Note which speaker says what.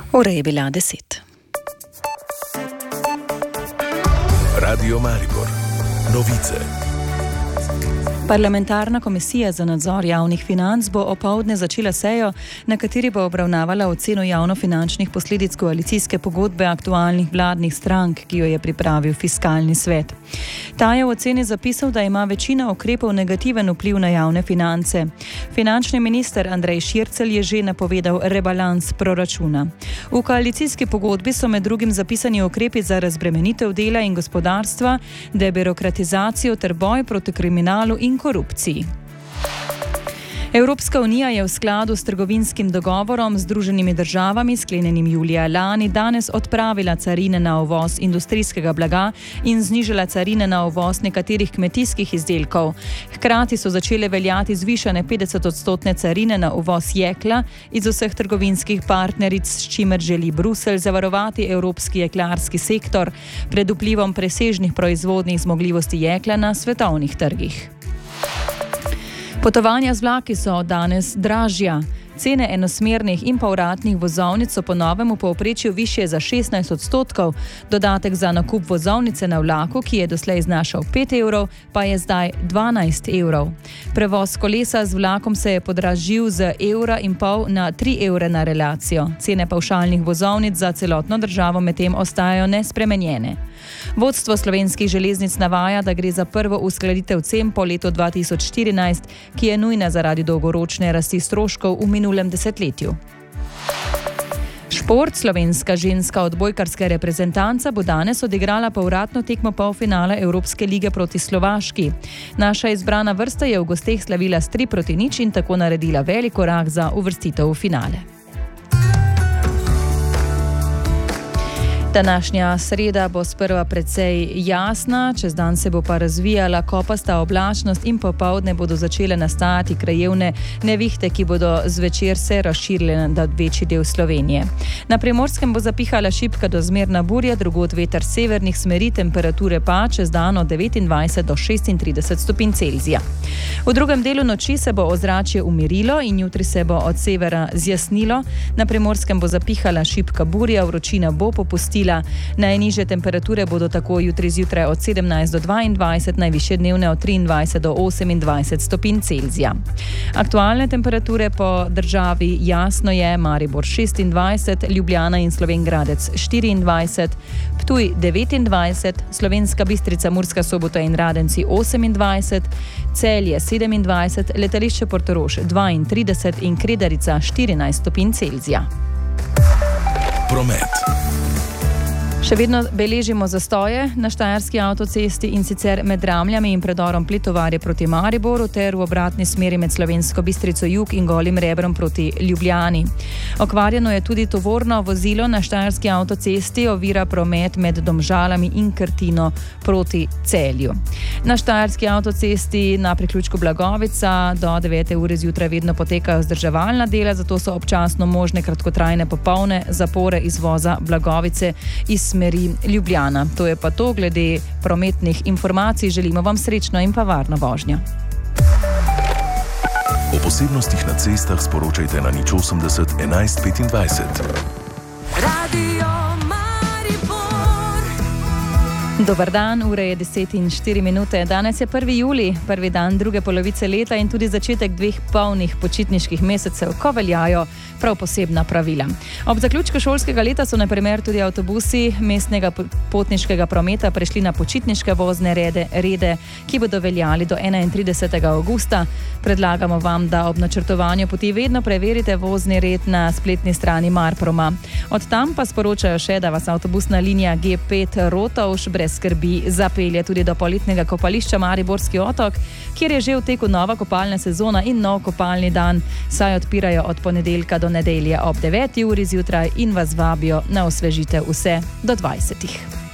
Speaker 1: Ura je bila 10.
Speaker 2: Radio Maribor. Novice.
Speaker 1: Parlamentarna komisija za nadzor javnih financ bo opoldne začela sejo, na kateri bo obravnavala oceno javnofinančnih posledic koalicijske pogodbe aktualnih vladnih strank, ki jo je pripravil Fiskalni svet. Ta je v oceni zapisal, da ima večina ukrepov negativen vpliv na javne finance. Finančni minister Andrej Šircelj je že napovedal rebalans proračuna. V koalicijski pogodbi so med drugim zapisani ukrepi za razbremenitev dela in gospodarstva, debirokratizacijo ter boj proti kriminalu in korupciji. Evropska unija je v skladu s trgovinskim dogovorom z Združenimi državami, sklenjenim julija lani, danes odpravila carine na uvoz industrijskega blaga in znižala carine na uvoz nekaterih kmetijskih izdelkov. Hkrati so začele veljati zvišane 50% carine na uvoz jekla iz vseh trgovinskih partneric, s čimer želi Bruselj zavarovati evropski jeklarski sektor pred vplivom presežnih proizvodnih zmogljivosti jekla na svetovnih trgih. Potovanja z vlaki so danes dražja. Cene enosmernih in povratnih vozovnic so po novem v povprečju višje za 16%, dodatek za nakup vozovnice na vlaku, ki je doslej znašal 5 evrov, pa je zdaj 12 evrov. Prevoz kolesa z vlakom se je podražil z €1,5 na 3 evre na relacijo. Cene pavšalnih vozovnic za celotno državo medtem ostajajo nespremenjene. Vodstvo Slovenskih železnic navaja, da gre za prvo uskladitev cen po letu 2014, ki je nujna zaradi dolgoročne rasti stroškov v minulem desetletju. Šport. Slovenska ženska odbojkarska reprezentanca bo danes odigrala povratno tekmo polfinala Evropske lige proti Slovaški. Naša izbrana vrsta je v gosteh slavila s 3-0 in tako naredila velik korak za uvrstitev v finale. Današnja sreda bo sprva precej jasna, čez dan se bo pa razvijala kopasta oblačnost in popoldne bodo začele nastajati krajevne nevihte, ki bodo zvečer se razširile na večji del Slovenije. Na Primorskem bo zapihala šibka do zmerna burja, drugod veter severnih smeri, temperature pa čez dan od 29 do 36 stopinj Celzija. V drugem delu noči se bo ozračje umirilo in jutri se bo od severa zjasnilo. Na Primorskem bo zapihala šibka burja, vročina bo popustila. Najnižje temperature bodo tako jutri zjutraj od 17 do 22, najvišje dnevne od 23 do 28 stopinj Celzija. Aktualne temperature po državi jasno je: Maribor 26, Ljubljana in Slovenj Gradec 24, Ptuj 29, Slovenska Bistrica, Murska Sobota in Radenci 28, Celje 27, letališče Portorož 32 in Kredarica 14 stopinj Celzija.
Speaker 2: Promet.
Speaker 1: Še vedno beležimo zastoje na štajerski avtocesti, in sicer med Ramljami in predorom Plitovarje proti Mariboru ter v obratni smeri med Slovensko Bistrico jug in Golim Rebrom proti Ljubljani. Okvarjeno je tudi tovorno vozilo na štajerski avtocesti, ovira promet med Domžalami in Krtino proti Celju. Na štajerski avtocesti na priključku Blagovica do 9. ure zjutraj vedno potekajo vzdrževalna dela, zato so občasno možne kratkotrajne popolne zapore izvoza Blagovice iz smeri Ljubljana. To je pa to, glede prometnih informacij. Želimo vam srečno in pa varno vožnjo.
Speaker 2: O posebnostih na cestah sporočajte na 080 11 25.
Speaker 3: Radio Maribor.
Speaker 1: Dober dan, ura je 10:04. Danes je 1. julij, prvi dan druge polovice leta in tudi začetek 2 polnih počitniških mesecev, ko veljajo prav posebna pravila. Ob zaključku šolskega leta so na primer tudi avtobusi mestnega potniškega prometa prešli na počitniške vozne rede, ki bodo veljali do 31. avgusta. Predlagamo vam, da ob načrtovanju poti vedno preverite vozni red na spletni strani Marproma. Od tam pa sporočajo še, da vas avtobusna linija G5 Rotovž brez skrbi zapelje tudi do poletnega kopališča Mariborski otok, kjer je že v teku nova kopalna sezona in nov kopalni dan, saj odpirajo od ponedeljka do nedelje ob 9. uri zjutraj in vas vabijo na osvežitev vse do 20.